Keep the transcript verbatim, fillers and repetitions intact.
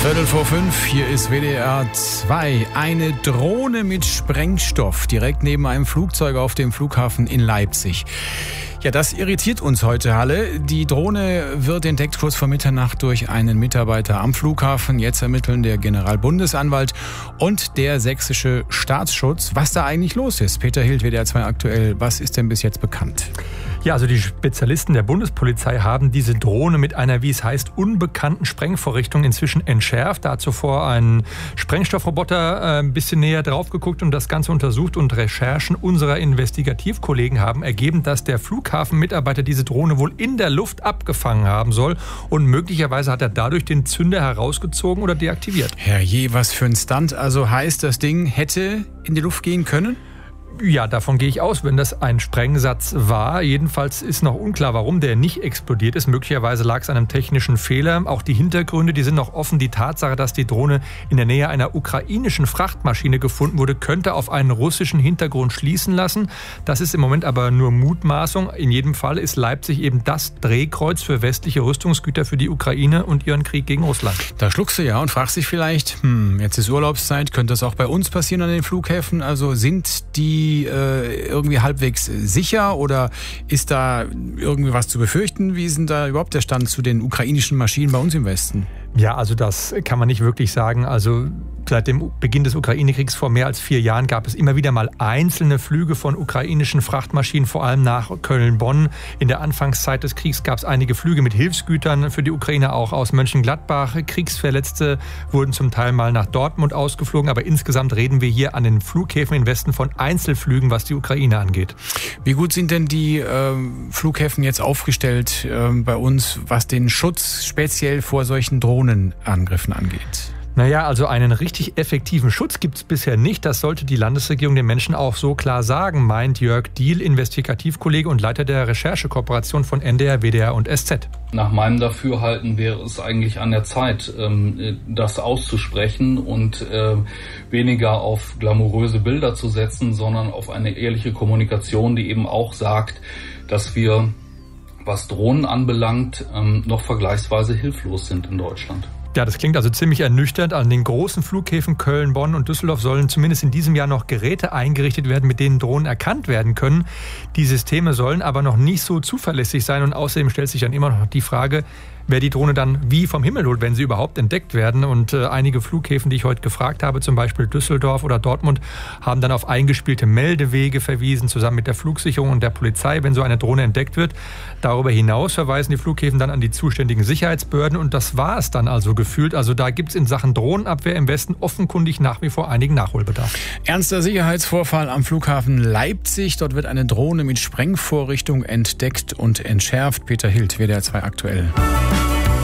Viertel vor fünf, hier ist W D R zwei. Eine Drohne mit Sprengstoff direkt neben einem Flugzeug auf dem Flughafen in Leipzig. Ja, das irritiert uns heute, Halle. Die Drohne wird entdeckt kurz vor Mitternacht durch einen Mitarbeiter am Flughafen. Jetzt ermitteln der Generalbundesanwalt und der sächsische Staatsschutz, was da eigentlich los ist. Peter Hild, W D R zwei aktuell. Was ist denn bis jetzt bekannt? Ja, also die Spezialisten der Bundespolizei haben diese Drohne mit einer, wie es heißt, unbekannten Sprengvorrichtung inzwischen entschärft. Da hat zuvor ein Sprengstoffroboter äh, ein bisschen näher drauf geguckt und das Ganze untersucht. Und Recherchen unserer Investigativkollegen haben ergeben, dass der Flughafenmitarbeiter diese Drohne wohl in der Luft abgefangen haben soll. Und möglicherweise hat er dadurch den Zünder herausgezogen oder deaktiviert. Herrje, was für ein Stunt. Also heißt, das Ding hätte in die Luft gehen können? Ja, davon gehe ich aus, wenn das ein Sprengsatz war. Jedenfalls ist noch unklar, warum der nicht explodiert ist. Möglicherweise lag es an einem technischen Fehler. Auch die Hintergründe, die sind noch offen. Die Tatsache, dass die Drohne in der Nähe einer ukrainischen Frachtmaschine gefunden wurde, könnte auf einen russischen Hintergrund schließen lassen. Das ist im Moment aber nur Mutmaßung. In jedem Fall ist Leipzig eben das Drehkreuz für westliche Rüstungsgüter für die Ukraine und ihren Krieg gegen Russland. Da schluckst du ja und fragst dich vielleicht, hm, jetzt ist Urlaubszeit, könnte das auch bei uns passieren an den Flughäfen? Also sind die irgendwie halbwegs sicher oder ist da irgendwie was zu befürchten? Wie ist denn da überhaupt der Stand zu den ukrainischen Maschinen bei uns im Westen? Ja, also das kann man nicht wirklich sagen. Also seit dem Beginn des Ukraine-Kriegs vor mehr als vier Jahren gab es immer wieder mal einzelne Flüge von ukrainischen Frachtmaschinen, vor allem nach Köln-Bonn. In der Anfangszeit des Kriegs gab es einige Flüge mit Hilfsgütern für die Ukraine, auch aus Mönchengladbach. Kriegsverletzte wurden zum Teil mal nach Dortmund ausgeflogen, aber insgesamt reden wir hier an den Flughäfen im Westen von Einzelflügen, was die Ukraine angeht. Wie gut sind denn die äh, Flughäfen jetzt aufgestellt äh, bei uns, was den Schutz speziell vor solchen Drohnenangriffen angeht? Naja, also einen richtig effektiven Schutz gibt es bisher nicht. Das sollte die Landesregierung den Menschen auch so klar sagen, meint Jörg Diehl, Investigativkollege und Leiter der Recherchekooperation von N D R, W D R und S Z. Nach meinem Dafürhalten wäre es eigentlich an der Zeit, das auszusprechen und weniger auf glamouröse Bilder zu setzen, sondern auf eine ehrliche Kommunikation, die eben auch sagt, dass wir, was Drohnen anbelangt, noch vergleichsweise hilflos sind in Deutschland. Ja, das klingt also ziemlich ernüchternd. An den großen Flughäfen Köln, Bonn und Düsseldorf sollen zumindest in diesem Jahr noch Geräte eingerichtet werden, mit denen Drohnen erkannt werden können. Die Systeme sollen aber noch nicht so zuverlässig sein und außerdem stellt sich dann immer noch die Frage, wer die Drohne dann wie vom Himmel holt, wenn sie überhaupt entdeckt werden. Und äh, einige Flughäfen, die ich heute gefragt habe, zum Beispiel Düsseldorf oder Dortmund, haben dann auf eingespielte Meldewege verwiesen, zusammen mit der Flugsicherung und der Polizei, wenn so eine Drohne entdeckt wird. Darüber hinaus verweisen die Flughäfen dann an die zuständigen Sicherheitsbehörden und das war es dann also gefühlt. Also da gibt es in Sachen Drohnenabwehr im Westen offenkundig nach wie vor einigen Nachholbedarf. Ernster Sicherheitsvorfall am Flughafen Leipzig. Dort wird eine Drohne mit Sprengvorrichtung entdeckt und entschärft. Peter Hild, W D R zwei aktuell.